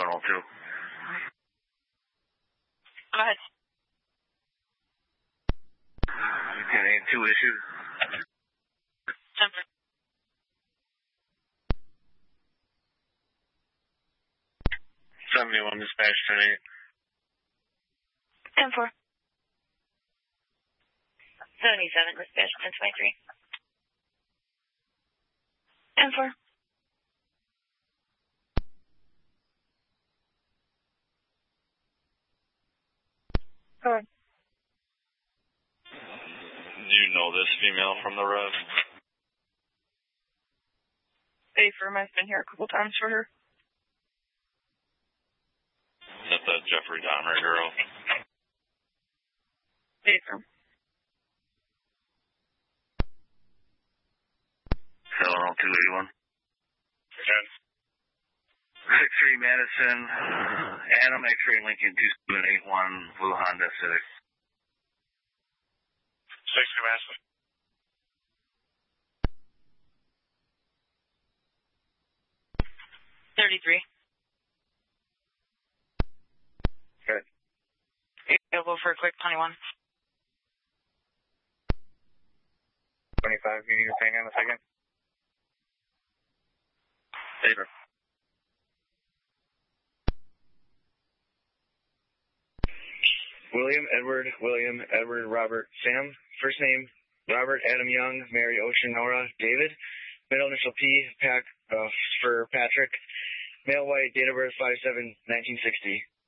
Channel 2. Go ahead. Getting 2 issues. 10-4. 71 dispatch 10-8. 10-4. 77 dispatch 10-23. 10-4. Go ahead. Do you know this female from the red? Affirm, I've been here a couple times for her. Is that the Jeffrey Dahmer girl? Affirm. Channel 281. 63 Madison, Adam X-Ray Lincoln 2781, Blue Honda Civic. 63 Madison. Good. Available for a quick 21. 25, you need to hang on a second. Later. William, Edward, Robert, Sam. First name, Robert, Adam Young, Mary, Ocean, Nora, David. Middle initial P, for Patrick. Male white, date of birth 5/7/1960.